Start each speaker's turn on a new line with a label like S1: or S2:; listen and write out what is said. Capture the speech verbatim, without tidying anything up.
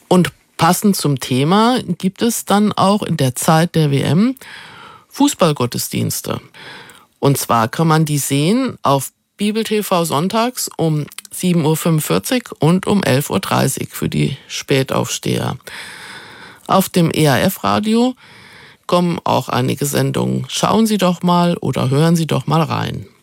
S1: Und passend zum Thema gibt es dann auch in der Zeit der W M Fußballgottesdienste. Und zwar kann man die sehen auf Bibel T V sonntags um sieben Uhr fünfundvierzig und um elf Uhr dreißig für die Spätaufsteher. Auf dem E R F-Radio kommen auch einige Sendungen. Schauen Sie doch mal oder hören Sie doch mal rein.